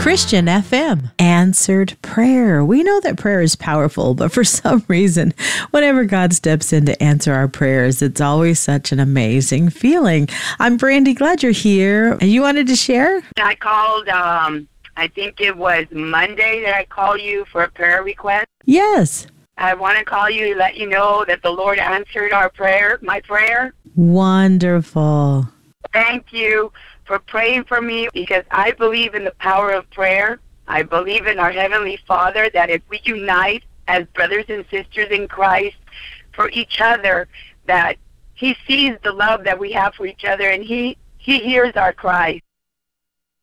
Christian FM, answered prayer. We know that prayer is powerful, but for some reason, whenever God steps in to answer our prayers, it's always such an amazing feeling. I'm Brandy, glad you're here. And you wanted to share? I called, I think it was Monday that I called you for a prayer request. Yes. I want to call you to let you know that the Lord answered my prayer. Wonderful. Thank you for praying for me, because I believe in the power of prayer. I believe in our Heavenly Father, that if we unite as brothers and sisters in Christ for each other, that He sees the love that we have for each other, and He hears our cries.